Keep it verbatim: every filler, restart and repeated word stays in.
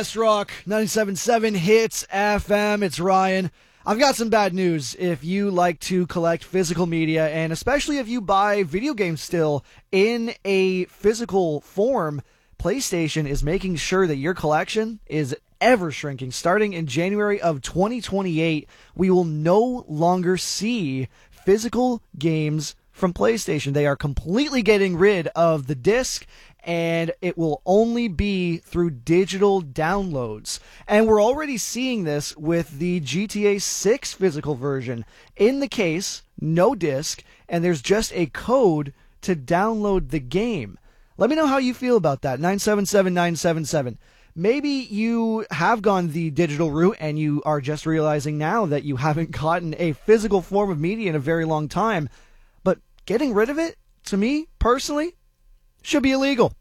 West Rock ninety-seven point seven Hits F M. It's Ryan. I've got some bad news if you like to collect physical media, and especially if you buy video games still in a physical form. PlayStation is making sure that your collection is ever shrinking. Starting in January of twenty twenty-eight, we will no longer see physical games from PlayStation. They are completely getting rid of the disc, and it will only be through digital downloads. And we're already seeing this with the G T A six physical version. In the case, no disc, and there's just a code to download the game. Let me know how you feel about that. nine seven seven nine seven seven. Maybe you have gone the digital route and you are just realizing now that you haven't gotten a physical form of media in a very long time. But getting rid of it, to me, personally, should be illegal.